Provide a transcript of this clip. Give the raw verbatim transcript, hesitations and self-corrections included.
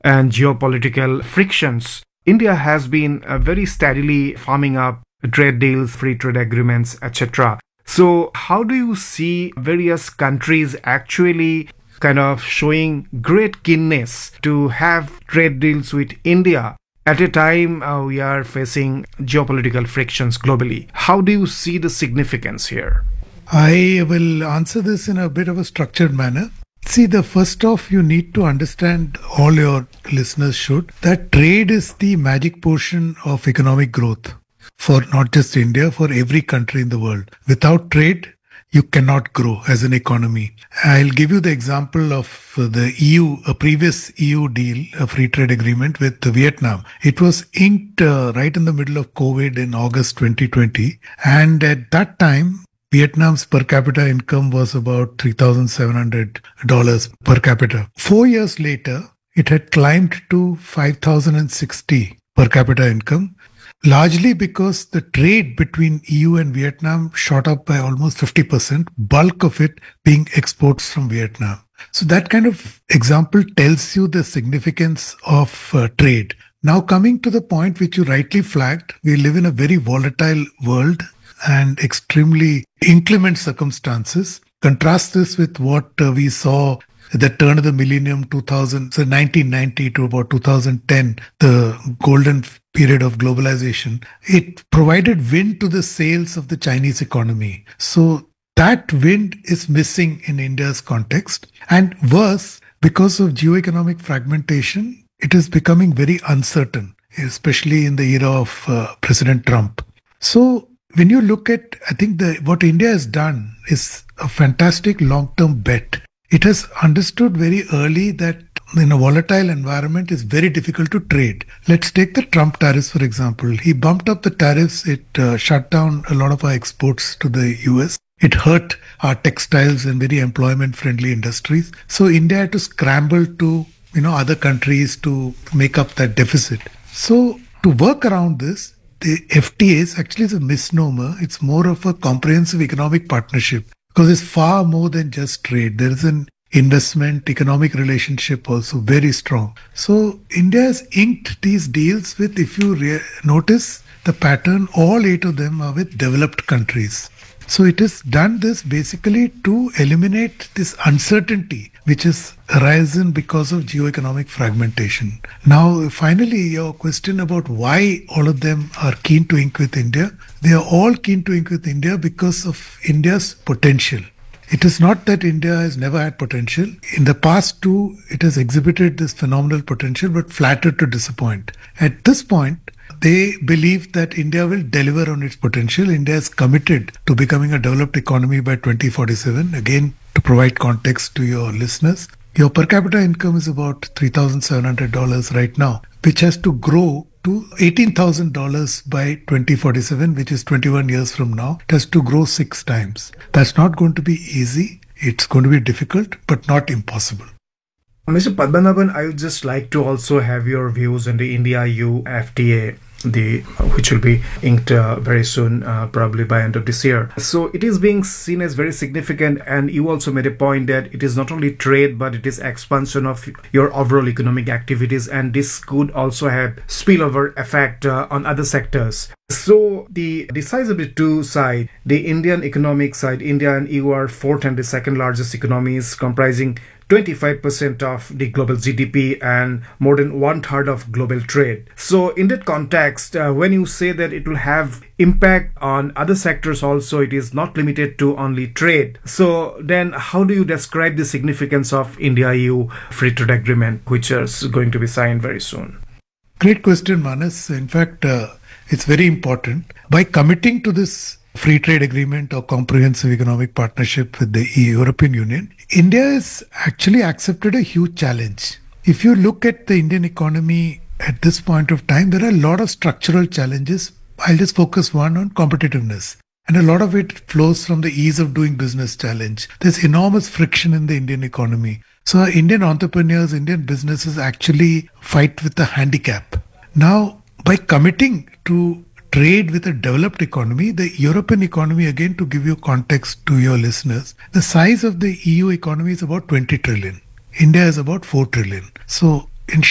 and geopolitical frictions, India has been uh, very steadily farming up trade deals, free trade agreements, et cetera. So, how do you see various countries actually kind of showing great keenness to have trade deals with India at a time uh, we are facing geopolitical frictions globally? How do you see the significance here? I will answer this in a bit of a structured manner. See, the first off, you need to understand, all your listeners should, that trade is the magic portion of economic growth for not just India, for every country in the world. Without trade, you cannot grow as an economy. I'll give you the example of the E U, a previous E U deal, a free trade agreement with Vietnam. It was inked uh, right in the middle of COVID in August twenty twenty. And at that time, Vietnam's per capita income was about three thousand seven hundred dollars per capita. Four years later, it had climbed to five thousand sixty per capita income, largely because the trade between E U and Vietnam shot up by almost fifty percent, bulk of it being exports from Vietnam. So that kind of example tells you the significance of uh, trade. Now, coming to the point which you rightly flagged, we live in a very volatile world and extremely inclement circumstances. Contrast this with what uh, we saw at the turn of the millennium, two thousand, so nineteen ninety to about two thousand ten, the golden period of globalization. It provided wind to the sails of the Chinese economy. So that wind is missing in India's context. And worse, because of geoeconomic fragmentation, it is becoming very uncertain, especially in the era of uh, President Trump. So when you look at, I think the what India has done is a fantastic long-term bet. It has understood very early that in a volatile environment it's very difficult to trade. Let's take the Trump tariffs, for example. He bumped up the tariffs. It uh, shut down a lot of our exports to the U S. It hurt our textiles and very employment-friendly industries. So India had to scramble to, you know, other countries to make up that deficit. So to work around this, the F T As actually is a misnomer. It's more of a comprehensive economic partnership because it's far more than just trade. There is an investment, economic relationship also very strong. So India has inked these deals with, if you re- notice the pattern, all eight of them are with developed countries. So it has done this basically to eliminate this uncertainty which has arisen because of geoeconomic fragmentation. Now, finally, your question about why all of them are keen to ink with India. They are all keen to ink with India because of India's potential. It is not that India has never had potential. In the past too, it has exhibited this phenomenal potential, but flattered to disappoint. At this point, they believe that India will deliver on its potential. India is committed to becoming a developed economy by twenty forty-seven. Again, to provide context to your listeners, your per capita income is about three thousand seven hundred dollars right now, which has to grow to eighteen thousand dollars by twenty forty-seven, which is twenty-one years from now. It has to grow six times. That's not going to be easy. It's going to be difficult, but not impossible. Mister Padmanabhan, I would just like to also have your views on the India-E U F T A, the which will be inked uh, very soon, uh, probably by end of this year. So it is being seen as very significant, and you also made a point that it is not only trade, but it is expansion of your overall economic activities, and this could also have spillover effect uh, on other sectors. So the, the size of the two side, the Indian economic side, India and E U are fourth and the second largest economies, comprising twenty-five percent of the global G D P and more than one third of global trade. So in that context, uh, when you say that it will have impact on other sectors also, it is not limited to only trade. So then how do you describe the significance of India-E U free trade agreement, which is going to be signed very soon? Great question, Manas. In fact, uh, it's very important. By committing to this free trade agreement or comprehensive economic partnership with the European Union, India has actually accepted a huge challenge. If you look at the Indian economy at this point of time, there are a lot of structural challenges. I'll just focus one on competitiveness. And a lot of it flows from the ease of doing business challenge. There's enormous friction in the Indian economy. So our Indian entrepreneurs, Indian businesses actually fight with a handicap. Now, by committing to trade with a developed economy, the European economy, again to give you context to your listeners, the size of the E U economy is about twenty trillion. India is about four trillion. So